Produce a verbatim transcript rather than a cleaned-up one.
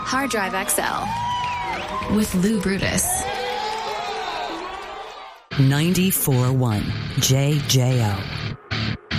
Hard Drive X L with Lou Brutus. ninety-four point one J J O